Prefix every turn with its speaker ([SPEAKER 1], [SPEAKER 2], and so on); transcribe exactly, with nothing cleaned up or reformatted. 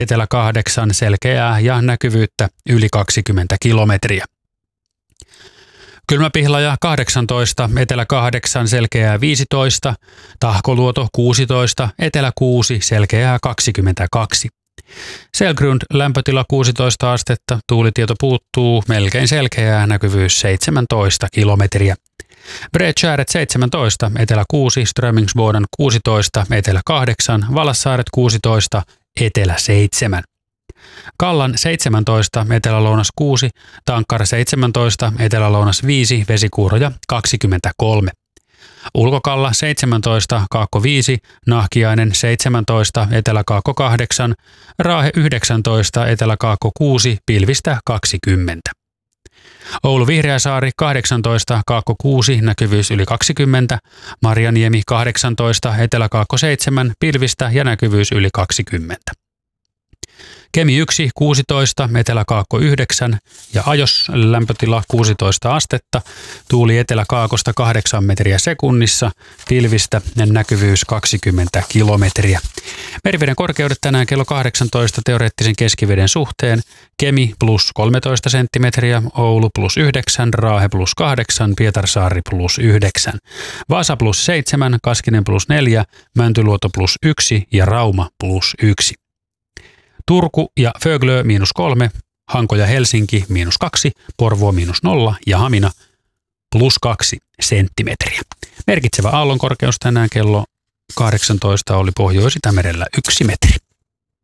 [SPEAKER 1] etelä kahdeksan selkeää ja näkyvyyttä yli kaksikymmentä kilometriä. Kylmäpihlaja kahdeksantoista, etelä kahdeksan selkeää viisitoista, Tahkoluoto kuusitoista, etelä kuusi selkeää kaksikymmentäkaksi. Selgrund lämpötila kuusitoista astetta, tuulitieto puuttuu, melkein selkeää, näkyvyys seitsemäntoista kilometriä. Bredskäret seitsemäntoista, etelä kuusi, Strömingsboden kuusitoista, etelä kahdeksan, Valassaaret kuusitoista, etelä seitsemän. Kallan seitsemäntoista, etelä-lounas kuusi, Tankkar seitsemäntoista, etelä-lounas viisi, Vesikuuroja kaksikymmentäkolme. Ulkokalla seitsemäntoista, Kaakko viisi, Nahkiainen seitsemäntoista, Etelä-Kaakko kahdeksan, Raahe yhdeksäntoista, Etelä-Kaakko kuusi, pilvistä kaksikymmentä. Oulu Vihreäsaari kahdeksantoista, Kaakko kuusi, näkyvyys yli kaksikymmentä, Marjaniemi kahdeksantoista, Etelä-Kaakko seitsemän, pilvistä ja näkyvyys yli kaksikymmentä. Kemi yksi, kuusitoista, Etelä-Kaakko yhdeksän ja Ajos lämpötila kuusitoista astetta, tuuli Etelä-Kaakosta kahdeksan metriä sekunnissa, pilvistä ja näkyvyys kaksikymmentä kilometriä. Meriveden korkeudet tänään kello kahdeksantoista teoreettisen keskiveden suhteen, Kemi plus kolmetoista senttimetriä, Oulu plus yhdeksän, Raahe plus kahdeksan, Pietarsaari plus yhdeksän, Vaasa plus seitsemän, Kaskinen plus neljä, Mäntyluoto plus yksi ja Rauma plus yksi. Turku ja Föglö miinus kolme, Hanko ja Helsinki miinus kaksi, Porvoo miinus nolla ja Hamina plus kaksi senttimetriä. Merkitsevä aallonkorkeus tänään kello kahdeksantoista oli Pohjois-Itämerellä yksi metri.